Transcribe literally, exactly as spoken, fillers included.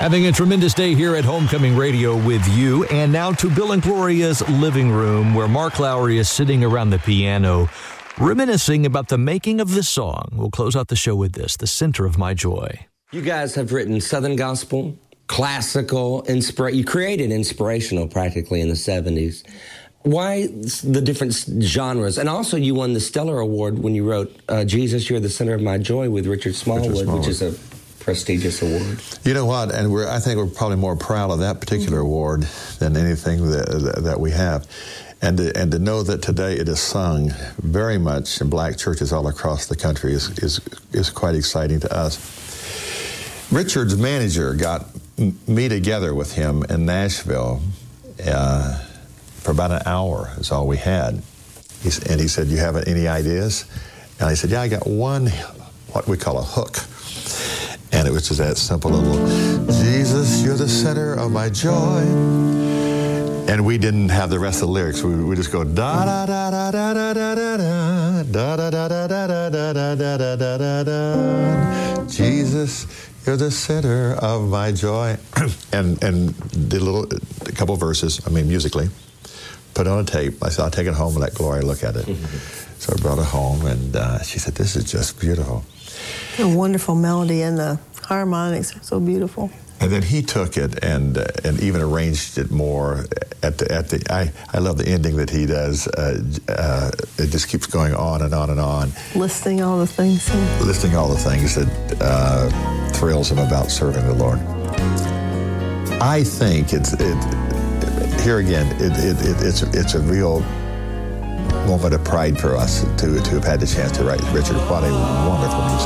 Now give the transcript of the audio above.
Having a tremendous day here at Homecoming Radio with you. And now to Bill and Gloria's living room, where Mark Lowry is sitting around the piano, reminiscing about the making of this song. We'll close out the show with this, The Center of My Joy. You guys have written Southern gospel, classical, inspira- you created inspirational practically in the seventies. Why the different genres? And also you won the Stellar Award when you wrote uh, Jesus, You're the Center of My Joy with Richard Smallwood, Richard Smallwood, which is a prestigious award. You know what? And we're, I think we're probably more proud of that particular mm-hmm. award than anything that, that we have. And to, and to know that today it is sung very much in black churches all across the country is, is, is quite exciting to us. Richard's manager got me together with him in Nashville uh, for about an hour is all we had. He's, and he said, you have any ideas? And I said, yeah, I got one, what we call a hook. And it was just that simple little, Jesus, you're the center of my joy. And we didn't have the rest of the lyrics. We we just go da da da da da da da da da da da da da da da da da da. Jesus, you're the center of my joy. and and did a little a couple verses. I mean musically. Put it on a tape. I said I'll take it home and let Gloria look at it. Mm-hmm. So I brought it home, and uh, she said, "This is just beautiful." A wonderful melody, and the harmonics are so beautiful. And then he took it and uh, and even arranged it more at the at the. I, I love the ending that he does. Uh, uh, it just keeps going on and on and on. Listing all the things. Yeah. Listing all the things that uh, thrills him about serving the Lord. I think it's it. Here again, it, it, it it's it's a real moment of pride for us to to have had the chance to write Richard. What a wonderful music.